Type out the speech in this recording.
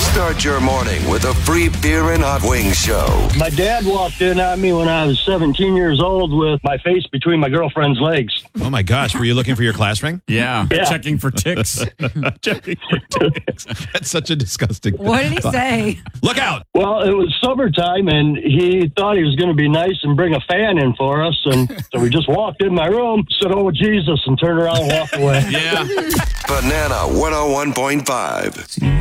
Start your morning with a free beer and hot wings show. My dad walked in on me when I was 17 years old with my face between my girlfriend's legs. Oh, my gosh. Were you looking for your class ring? Yeah. Checking for ticks. Checking for ticks. That's such a disgusting thing. What did he say? Look out. Well, it was summertime, and he thought he was going to be nice and bring a fan in for us. And so we just walked in my room, said, "Oh, Jesus," and turned around and walked away. Yeah. Banana 101.5.